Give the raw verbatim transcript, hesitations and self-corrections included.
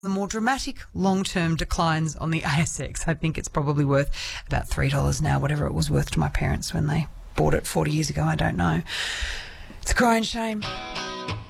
The more dramatic long-term declines on the A S X, I think it's probably worth about three dollars now, whatever it was worth to my parents when they bought it forty years ago, I don't know. It's a crying shame.